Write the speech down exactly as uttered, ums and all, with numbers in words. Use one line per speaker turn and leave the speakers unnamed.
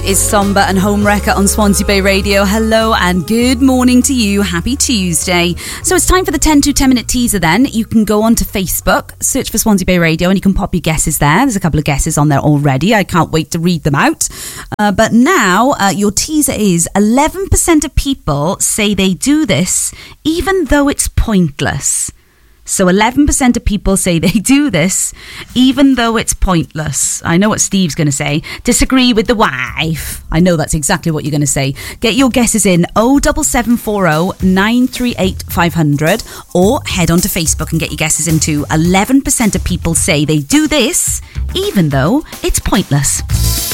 Is Somber and Homewrecker on Swansea Bay Radio. Hello and good morning to you. Happy Tuesday. So it's time for the ten to ten minute teaser then. You can go onto Facebook, search for Swansea Bay Radio, and you can pop your guesses there. There's a couple of guesses on there already. I can't wait to read them out. Uh, but now uh, your teaser is eleven percent of people say they do this even though it's pointless. So eleven percent of people say they do this, even though it's pointless. I know what Steve's going to say. Disagree with the wife. I know that's exactly what you're going to say. Get your guesses in oh seven seven four oh nine three eight five hundred or head onto Facebook and get your guesses in too. eleven percent of people say they do this, even though it's pointless.